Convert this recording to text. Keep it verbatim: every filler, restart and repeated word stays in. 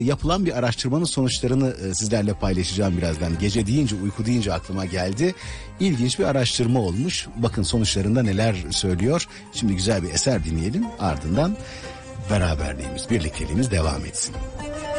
Yapılan bir araştırmanın sonuçlarını e, sizlerle paylaşacağım birazdan. Gece deyince, uyku deyince aklıma geldi. İlginç bir araştırma olmuş. Bakın sonuçlarında neler söylüyor. Şimdi güzel bir eser dinleyelim. Ardından beraberliğimiz, birlikteliğimiz devam etsin.